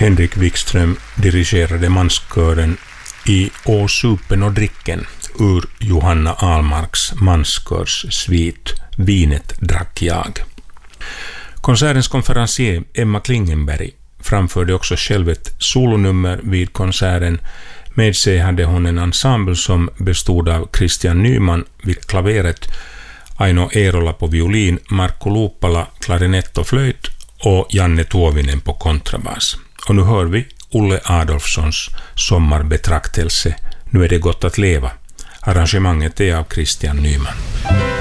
Henrik Wikström dirigerade manskören i Å supen och dricken ur Johanna Ahlmarks manskörs svit Vinet drack jag. Konsertens konferencier Emma Klingenberg framförde också själv ett solonummer vid konserten. Med sig hade hon en ensemble som bestod av Christian Nyman vid klaveret, Aino Eerola på violin, Marko Luuppala klarinett och flöjt och Janne Tuovinen på kontrabas. Och nu hör vi Olle Adolfssons sommarbetraktelse Nu är det gott att leva. Arrangemanget är av Christian Nyman.